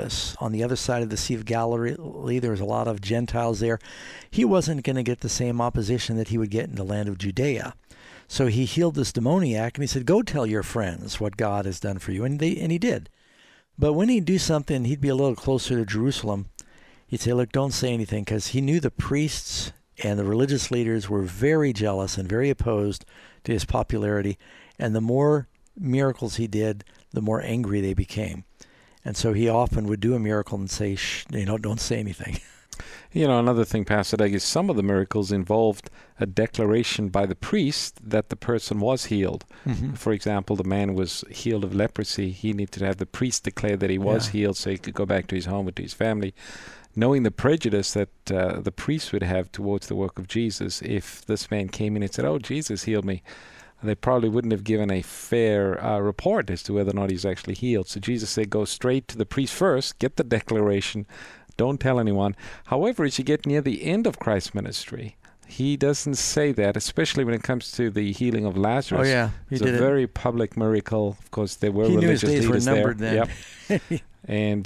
Decapolis on the other side of the Sea of Galilee. There was a lot of Gentiles there. He wasn't going to get the same opposition that he would get in the land of Judea. So he healed this demoniac, and he said, go tell your friends what God has done for you. And he did. But when he'd do something, he'd be a little closer to Jerusalem. He'd say, look, don't say anything, because he knew the priests and the religious leaders were very jealous and very opposed to his popularity. And the more miracles he did, the more angry they became. And so he often would do a miracle and say, shh, don't say anything. Another thing, Pastor Doug, is some of the miracles involved a declaration by the priest that the person was healed. Mm-hmm. For example, the man was healed of leprosy. He needed to have the priest declare that he was healed so he could go back to his home and to his family. Knowing the prejudice that the priest would have towards the work of Jesus, if this man came in and said, oh, Jesus healed me, they probably wouldn't have given a fair report as to whether or not he's actually healed. So Jesus said, go straight to the priest first, get the declaration, don't tell anyone. However, as you get near the end of Christ's ministry, he doesn't say that, especially when it comes to the healing of Lazarus. Oh, yeah. It's a very public miracle. Of course, there were religious leaders there. He knew his days were numbered then. Yep. And,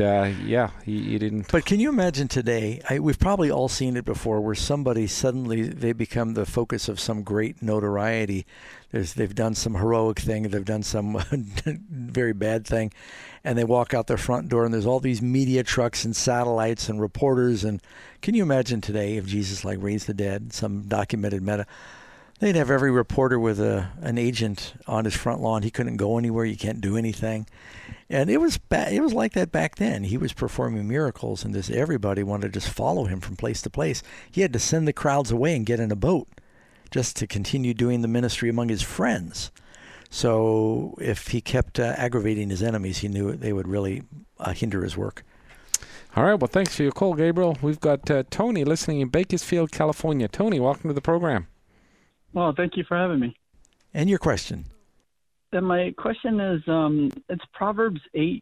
he didn't. But can you imagine today, we've probably all seen it before, where somebody suddenly, they become the focus of some great notoriety. They've done some heroic thing, they've done some very bad thing, and they walk out their front door, and there's all these media trucks and satellites and reporters. And can you imagine today if Jesus raised the dead, some documented meta? They'd have every reporter with an agent on his front lawn. He couldn't go anywhere. You can't do anything. And it was like that back then. He was performing miracles, and everybody wanted to just follow him from place to place. He had to send the crowds away and get in a boat just to continue doing the ministry among his friends. So if he kept aggravating his enemies, he knew they would really hinder his work. All right. Well, thanks for your call, Gabriel. We've got Tony listening in Bakersfield, California. Tony, welcome to the program. Well, thank you for having me. And your question? And my question is, it's Proverbs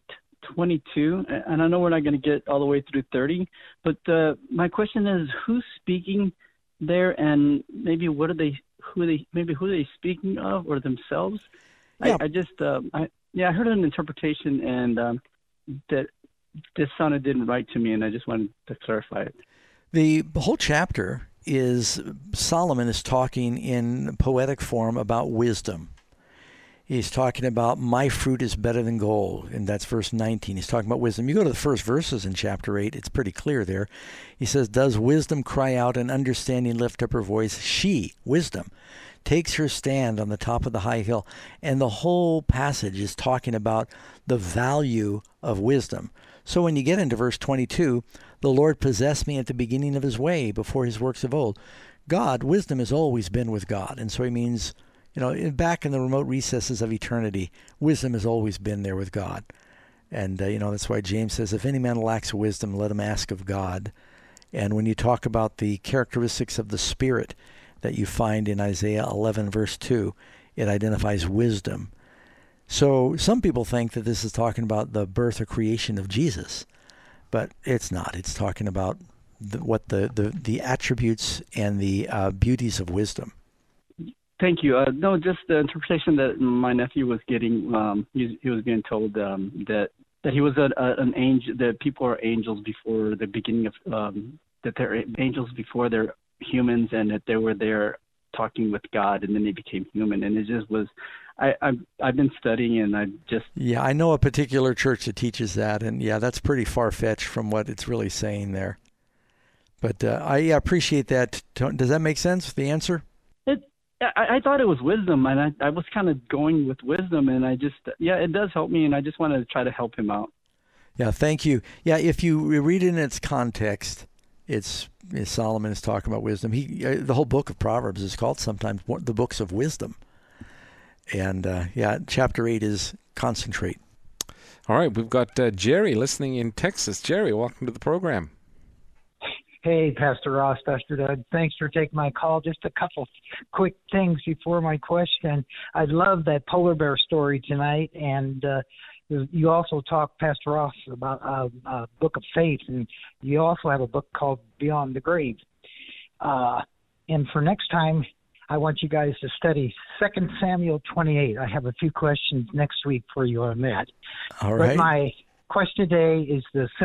8:22, and I know we're not going to get all the way through 30, but my question is, who's speaking there, and maybe who are they speaking of, or themselves? Yeah. I heard an interpretation, and that this sounded didn't right to me, and I just wanted to clarify it. The whole chapter is Solomon is talking in poetic form about wisdom. He's talking about my fruit is better than gold, and that's verse 19. He's talking about wisdom. You go to the first verses in chapter 8, it's pretty clear there. He says, does wisdom cry out and understanding lift up her voice? She, wisdom, takes her stand on the top of the high hill. And the whole passage is talking about the value of wisdom. So when you get into verse 22, the Lord possessed me at the beginning of his way before his works of old. Wisdom has always been with God. And so he means, back in the remote recesses of eternity, wisdom has always been there with God. And, that's why James says, if any man lacks wisdom, let him ask of God. And when you talk about the characteristics of the Spirit that you find in Isaiah 11, verse 2, it identifies wisdom. So some people think that this is talking about the birth or creation of Jesus, but it's not. It's talking about the attributes and the beauties of wisdom. Thank you. No, just the interpretation that my nephew was getting. He was being told that he was an angel. That people are angels before the beginning of that they're angels before they're humans, and that they were there talking with God, and then they became human. And it just was. I've been studying, and I know a particular church that teaches that, and that's pretty far-fetched from what it's really saying there. But I appreciate that. Does that make sense? The answer? I thought it was wisdom, and I was kind of going with wisdom, and it does help me, and I just want to try to help him out. Yeah, thank you. Yeah, if you read it in its context, Solomon is talking about wisdom. The whole book of Proverbs is called sometimes the books of wisdom. And, chapter 8 is concentrate. All right, we've got Jerry listening in Texas. Jerry, welcome to the program. Hey, Pastor Ross, Pastor Doug. Thanks for taking my call. Just a couple quick things before my question. I love that polar bear story tonight, and you also talked, Pastor Ross, about a book of faith, and you also have a book called Beyond the Grave. And for next time, I want you guys to study 2 Samuel 28. I have a few questions next week for you on that. All right. But my question today is the